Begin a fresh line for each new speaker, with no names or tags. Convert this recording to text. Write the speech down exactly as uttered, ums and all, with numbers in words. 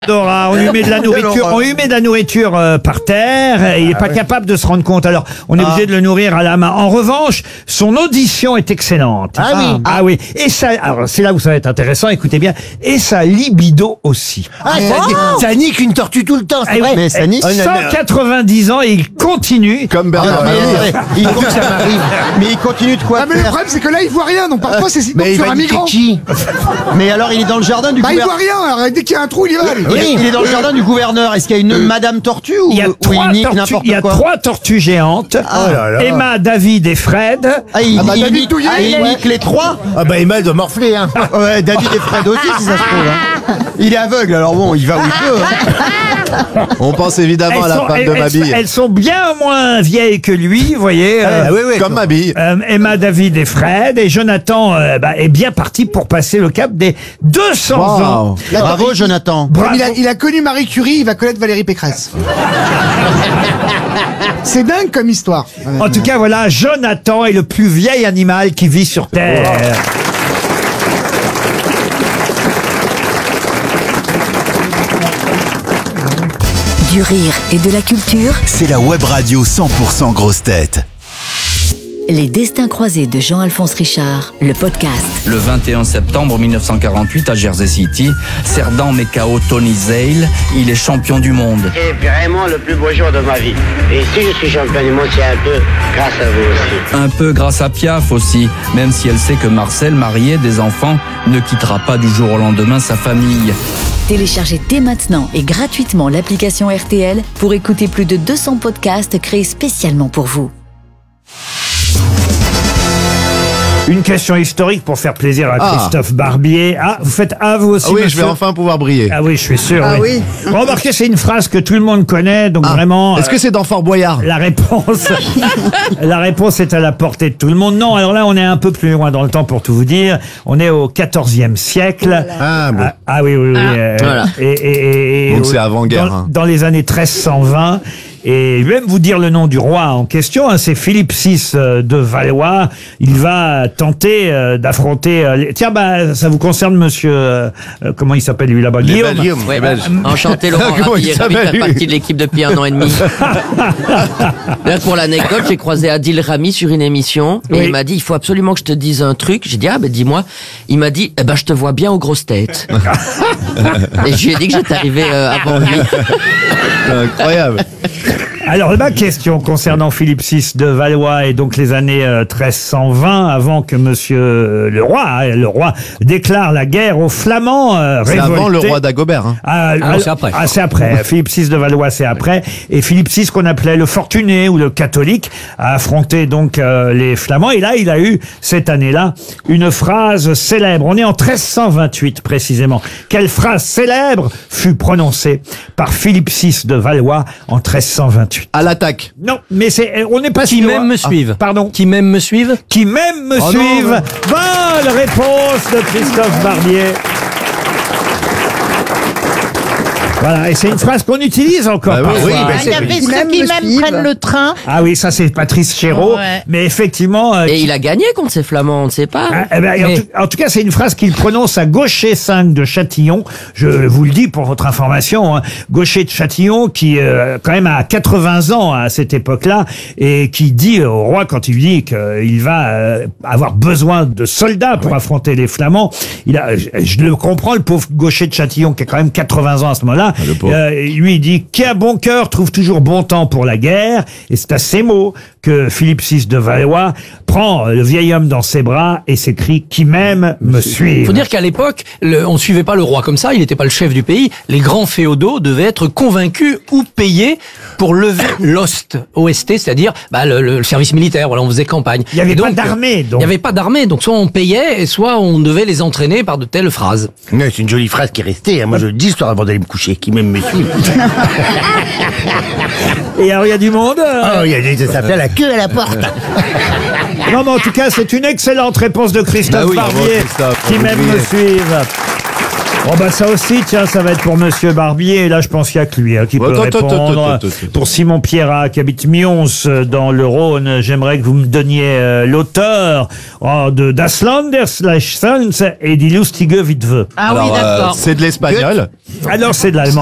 Dora, on lui met de la nourriture, on lui met de la nourriture euh, par terre, et il n'est pas capable de se rendre compte. Alors, on est obligé de le nourrir à la main. En revanche, son audition est excellente.
Ah oui.
Ah oui. Et ça, alors c'est là où ça va être intéressant. Écoutez bien. Et sa libido aussi.
Ah, ça, ça nique une tortue tout le temps, c'est
Eh
vrai.
oui,
Mais ça nique.
cent quatre-vingt-dix ans et il continue.
Comme Bernard
Ah, mais,
Mabille.
il, compte- ça m'arrive. Mais il continue de quoi
Ah mais le
faire
problème c'est que là il voit rien, donc parfois c'est
Mais il
sur
va
un
niquer
migrant.
qui Mais alors il est dans le jardin du
Bah il
gouverneur.
voit rien, alors dès qu'il y a un trou il y va. lui.
Il, est, il est dans le jardin du gouverneur. Est-ce qu'il y a une Madame Tortue ou,
Il y a
ou
trois
il nique
tortues,
n'importe
il y a
quoi
trois tortues géantes. Emma, David et Fred.
Ah, il,
Ah bah,
il
David
nique,
Douillet,
ah, il
ouais.
nique les trois.
Ah bah Emma doit morfler hein.
Ouais, David et Fred aussi si ça se trouve. Hein. Il est aveugle alors bon, il va où il peut. Hein.
On pense évidemment à la
sont,
femme de
elles-
Mabille.
elles sont bien moins vieilles que lui, vous voyez. euh,
Ah oui, oui, comme Mabille.
Euh, Emma, David et Fred, et Jonathan euh, bah, est bien parti pour passer le cap des deux cents
Wow.
ans.
Bravo Jonathan.
Bravo.
Il a, il a connu Marie Curie, il va connaître Valérie Pécresse. C'est dingue comme histoire.
En tout cas, voilà, Jonathan est le plus vieil animal qui vit sur Terre.
Du rire et de la culture,
C'est la web radio cent pour cent grosse tête.
les destins croisés de Jean-Alphonse Richard, le podcast.
Le vingt et un septembre mille neuf cent quarante-huit à Jersey City, Cerdan met K O Tony Zale, il est champion du monde.
C'est vraiment le plus beau jour de ma vie. Et si je suis champion du monde, c'est un peu grâce à vous aussi.
Un peu grâce à Piaf aussi, même si elle sait que Marcel, marié, des enfants, ne quittera pas du jour au lendemain sa famille.
Téléchargez dès maintenant et gratuitement l'application R T L pour écouter plus de deux cents podcasts créés spécialement pour vous.
Une question historique pour faire plaisir à
Ah.
Christophe Barbier. Ah, vous faites ah vous aussi,
Ah oui, je
monsieur
vais enfin pouvoir briller.
Ah oui, je suis sûr. oui. Remarquez, c'est une phrase que tout le monde connaît, donc
Ah.
vraiment.
Est-ce que c'est dans Fort Boyard?
La réponse, la réponse est à la portée de tout le monde. Non, alors là, on est un peu plus loin dans le temps pour tout vous dire. On est au quatorzième siècle.
Ah bon.
Ah, ah oui, oui, oui. euh,
voilà.
Et, et- et- et-
Donc c'est avant-guerre,
Dans,
hein.
dans les années treize cent vingt. Et je vais même vous dire le nom du roi en question, hein, c'est Philippe six euh, de Valois. Il va tenter euh, d'affronter... euh, les- Tiens, bah, ça vous concerne, monsieur... euh, euh, comment il s'appelle, lui, là-bas? Guillaume.
Guillaume,
Ouais,
les
bah,
Belges.
enchanté Laurent
Comment
Ravi,
il
ravi de
s'appelle,
faire
lui
partie de l'équipe depuis un an et demi. Là, pour l'anecdote, j'ai croisé Adil Rami sur une émission et
Oui.
il m'a dit il faut absolument que je te dise un truc. J'ai dit ah ben dis-moi. Il m'a dit eh ben je te vois bien aux grosses têtes. Et je lui ai dit que j'étais arrivé euh, avant lui.
C'est incroyable.
Alors, ma question concernant Philippe six de Valois et donc les années euh, treize cent vingt, avant que monsieur euh, le roi, hein, le roi déclare la guerre aux Flamands euh,
C'est avant le
révoltés.
roi d'Agobert. Hein.
Ah,
non, c'est après.
Ah, c'est après. Philippe six de Valois, c'est après. Et Philippe six, qu'on appelait le fortuné ou le catholique, a affronté donc euh, les Flamands. Et là, il a eu, cette année-là, une phrase célèbre. On est en treize cent vingt-huit, précisément. Quelle phrase célèbre fut prononcée par Philippe six de Valois en treize cent vingt-huit?
À l'attaque.
Non, mais c'est, on n'est pas
Qui
si
même
loin.
me suivent.
Ah, pardon.
Qui même me suivent.
Qui même me
Oh non,
suivent.
non.
Bonne réponse de Christophe Barbier. Voilà, et c'est une phrase qu'on utilise encore
Ah oui,
parfois.
oui, ben
Il y avait ceux qui même prennent le train.
Ah oui, ça c'est Patrice Chéreau,
Ouais.
mais effectivement... euh,
Et
qui-
il a gagné contre ces Flamands, on ne sait pas.
Ah, eh ben, en,
Mais-
tout, en tout cas, c'est une phrase qu'il prononce à Gaucher cinq de Châtillon. Je vous le dis pour votre information. Hein. Gaucher de Châtillon, qui euh, quand même a quatre-vingts ans à cette époque-là, et qui dit au roi, quand il lui dit qu'il va euh, avoir besoin de soldats pour affronter les Flamands, il a, je, je le comprends, le pauvre Gaucher de Châtillon, qui a quand même quatre-vingts ans à ce moment-là,
le pauvre.
euh, lui il dit « Qui a bon cœur trouve toujours bon temps pour la guerre », et c'est à ces mots que Philippe six de Valois prend le vieil homme dans ses bras et s'écrie « Qui m'aime me suive ».
Il faut dire qu'à l'époque, le- on ne suivait pas le roi comme ça, il n'était pas le chef du pays. Les grands féodaux devaient être convaincus ou payés pour lever l'ost, O S T, c'est-à-dire bah, le, le service militaire. Voilà, on faisait campagne.
Il n'y avait
Et
pas
donc,
d'armée, donc.
Il n'y avait pas d'armée, donc soit on payait, et soit on devait les entraîner par de telles phrases.
Ouais, c'est une jolie phrase qui est restée. Hein. Moi je le dis ce soir avant d'aller me coucher. Qui même me suit.
Et alors, il y a du monde euh,
Oh, il y a des- ça s'appelle la queue à la porte.
Non, mais en tout cas, c'est une excellente réponse de Christophe
Bah oui, bravo,
Barbier,
Christophe,
qui
vous
même me
oubliez.
suive. Oh bah ça aussi, tiens, ça va être pour Monsieur Barbier. Et là, je pense qu'il y a que lui hein, qui peut
Attends, attends,
répondre.
attends, attends, attends.
Pour Simon Pierrat, qui habite Mions, euh, dans le Rhône, j'aimerais que vous me donniez euh, l'auteur oh, de Das Landeslechsens et Die lustige Witwe.
Ah oui,
Alors, euh,
d'accord.
c'est de l'espagnol.
Alors, c'est de l'allemand.